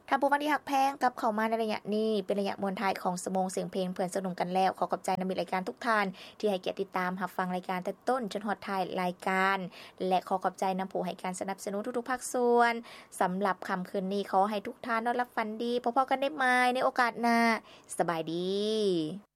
ถ้าผู้ฟังที่ฮักแพงกับเข้ามาในระยะนี้เป็นระยะมวลท้ายของสมงเสียงเพลงเพื่อนสนุกกันแล้วขอขอบใจนำมิตรรายการทุกท่านที่ให้เกียรติติดตามรับฟังรายการแต่ต้นจนฮอดท้ายรายการและขอขอบใจนำผู้ให้การสนับสนุนทุกๆภาคส่วนสำหรับค่ำคืนนี้ขอให้ทุกท่านนอนหลับฝันดีพบกันได้ใหม่ในโอกาสหน้าสบายดี